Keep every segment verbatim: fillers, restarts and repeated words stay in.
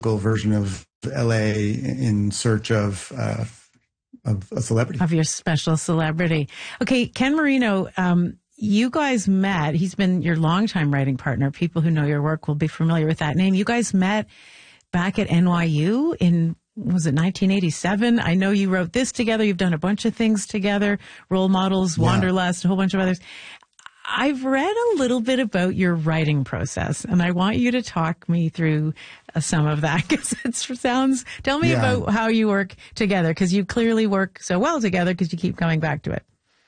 version of L A in search of uh, of a celebrity. Of your special celebrity. Okay, Ken Marino, um, you guys met. He's been your longtime writing partner. People who know your work will be familiar with that name. You guys met back at N Y U in, was it nineteen eighty-seven? I know you wrote this together. You've done a bunch of things together, Role Models, Yeah. Wanderlust, a whole bunch of others. I've read a little bit about your writing process, and I want you to talk me through uh, some of that, because it sounds, tell me Yeah. about how you work together, because you clearly work so well together because you keep coming back to it.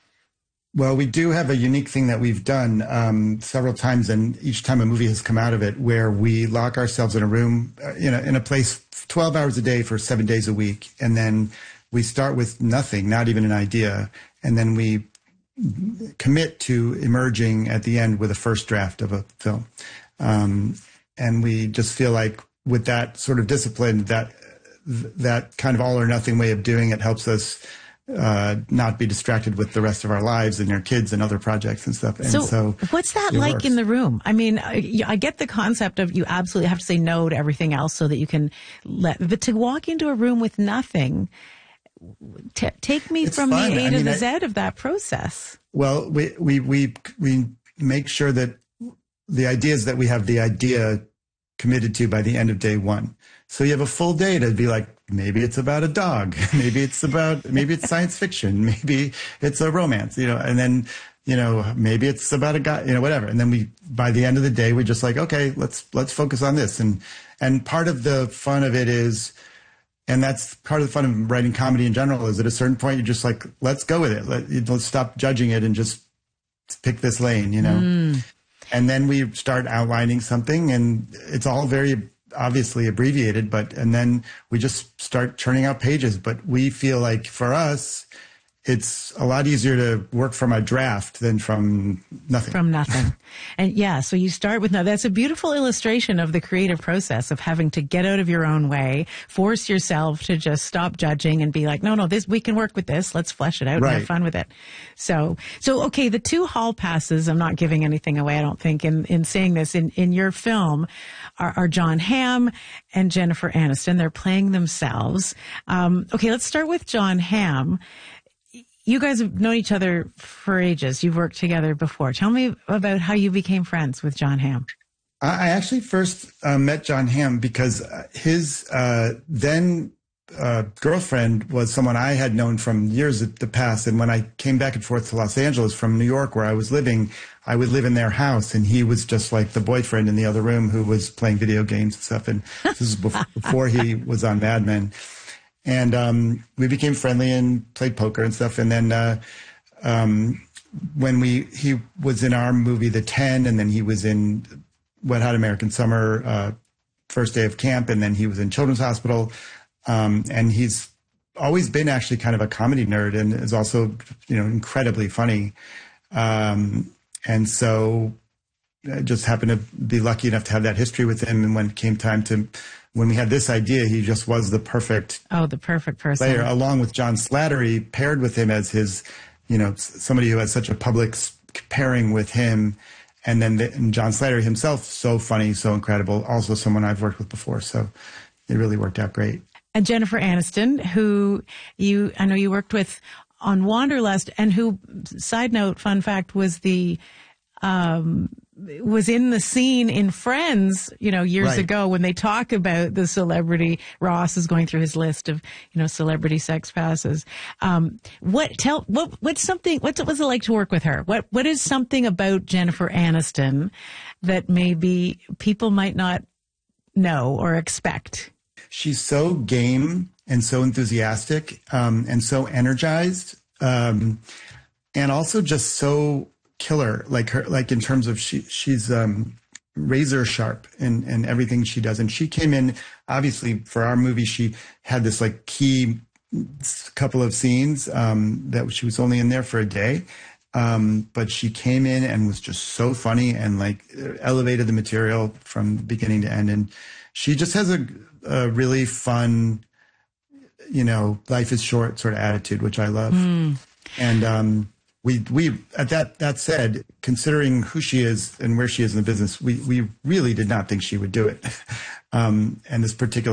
Well, we do have a unique thing that we've done um, several times, and each time a movie has come out of it, where we lock ourselves in a room, uh, in, a, in a place twelve hours a day for seven days a week, and then we start with nothing, not even an idea, and then we commit to emerging at the end with a first draft of a film. Um, and we just feel like with that sort of discipline, that that kind of all or nothing way of doing it helps us uh, not be distracted with the rest of our lives and our kids and other projects and stuff. And So, so, what's that it like works. in the room? I mean, I, I get the concept of you absolutely have to say no to everything else so that you can let, but to walk into a room with nothing, t- take me It's from fun. the A I to mean, the I- Z of that process. Well, we, we, we, we make sure that the ideas that we have the idea committed to by the end of day one. So you have a full day to be like, maybe it's about a dog. Maybe it's about, maybe it's science fiction. Maybe it's a romance, you know, and then, you know, maybe it's about a guy, you know, whatever. And then we, by the end of the day, we just like, okay, let's, let's focus on this. And, and part of the fun of it is, and that's part of the fun of writing comedy in general, is at a certain point, you're just like, let's go with it. Let, let's stop judging it and just pick this lane, you know? Mm. And then we start outlining something, and it's all very obviously abbreviated, but, and then we just start churning out pages. But we feel like for us, it's a lot easier to work from a draft than from nothing. From nothing. And yeah, so you start with no. That's a beautiful illustration of the creative process of having to get out of your own way, force yourself to just stop judging and be like, no, no, this, we can work with this. Let's flesh it out and have Right. fun with it. So, so, okay, the two hall passes, I'm not giving anything away, I don't think, in, in saying this, in, in your film are, are Jon Hamm and Jennifer Aniston. They're playing themselves. Um, okay, let's start with Jon Hamm. You guys have known each other for ages. You've worked together before. Tell me about how you became friends with Jon Hamm. I actually first uh, met Jon Hamm because his uh, then uh, girlfriend was someone I had known from years in the past. And when I came back and forth to Los Angeles from New York, where I was living, I would live in their house, and he was just like the boyfriend in the other room who was playing video games and stuff. And this was before, before he was on Mad Men. And um, we became friendly and played poker and stuff. And then uh, um, when we he was in our movie The Ten, and then he was in Wet Hot American Summer, uh, First Day of Camp, and then he was in Children's Hospital. Um, and he's always been actually kind of a comedy nerd, and is also, you know, incredibly funny. Um, and so I just happened to be lucky enough to have that history with him. And when it came time to, when we had this idea, he just was the perfect Oh, the perfect person. player, along with John Slattery, paired with him as his, you know, somebody who has such a public s- pairing with him. And then the, and John Slattery himself, so funny, so incredible. Also someone I've worked with before. So it really worked out great. And Jennifer Aniston, who you, I know you worked with on Wanderlust, and who, side note, fun fact, was the, um, was in the scene in Friends, you know, years Right. ago, when they talk about the celebrity. Ross is going through his list of, you know, celebrity sex passes. Um, what tell what what's something what's what's it like to work with her? What what is something about Jennifer Aniston that maybe people might not know or expect? She's so game and so enthusiastic, um, and so energized, um, and also just so killer, like her, like in terms of she, she's, um, razor sharp in, in everything she does. And she came in, obviously for our movie, she had this like key couple of scenes, um, that she was only in there for a day. Um, but she came in and was just so funny and like elevated the material from beginning to end. And she just has a, a really fun, you know, life is short sort of attitude, which I love. Mm. And, um, we we at that that said, considering who she is and where she is in the business, we we really did not think she would do it. Um, and this particular